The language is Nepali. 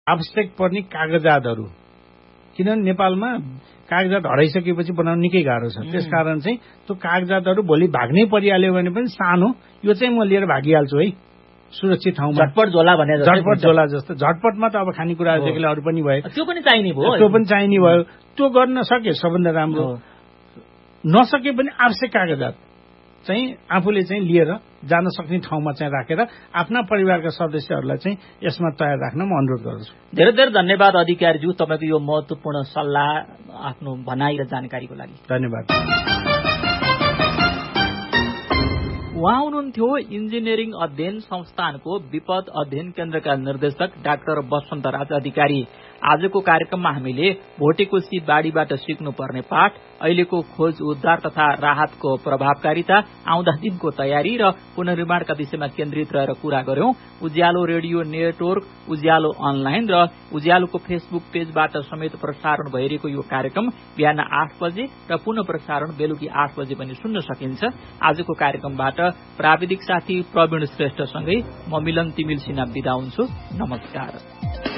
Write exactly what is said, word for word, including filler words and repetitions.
आवश्यक पर्ने कागजातहरू, किनभने नेपालमा कागजात हराइसकेपछि बनाउन निकै गाह्रो छ। त्यसकारण चाहिँ त्यो कागजातहरू भोलि भाग्नै परिहाल्यो भने पनि सानो, यो चाहिँ म लिएर भागिहाल्छु है सुरक्षित ठाउँमा, झटपट झोला भने झटपट झोला जस्तो। झटपटमा त अब खानेकुराहरूदेखि अरू पनि भयो, त्यो पनि चाहिने भयो त्यो पनि चाहिने भयो। त्यो गर्न सके सबभन्दा राम्रो, नसके पनि आवश्यक कागजात चाहिँ आफूले चाहिँ लिएर जान सक्ने ठाउँमा चाहिँ राखेर आफ्ना परिवारका सदस्यहरूलाई चाहिँ यसमा तयार राख्न म अनुरोध गर्दछु। धेरै धेरै धन्यवाद अधिकारीज्यू, तपाईँको यो महत्त्वपूर्ण सल्लाह, आफ्नो भनाइ र जानकारीको लागि धन्यवाद। उहाँ हुनुहुन्थ्यो इन्जिनियरिङ अध्ययन संस्थानको विपद अध्ययन केन्द्रका निर्देशक डाक्टर वसन्तराज अधिकारी। आजको कार्यक्रममा हामीले भोटेकोशी बाढीबाट सिक्नुपर्ने पाठ, अहिलेको खोज उद्धार तथा राहतको प्रभावकारिता, आउँदा दिनको तयारी र पुनर्निर्माणका विषयमा केन्द्रित रहेर कुरा गर्यौं। उज्यालो रेडियो नेटवर्क, उज्यालो अनलाइन र उज्यालोको फेसबुक पेजबाट समेत प्रसारण भइरहेको यो कार्यक्रम बिहान आठ बजे र पुनः प्रसारण बेलुकी आठ बजे पनि सुन्न सकिन्छ। आजको कार्यक्रमबाट प्राविधिक साथी प्रवीण श्रेष्ठसँगै म मिलन तिमिल सिन्हा बिदा हुन्छु। नमस्कार।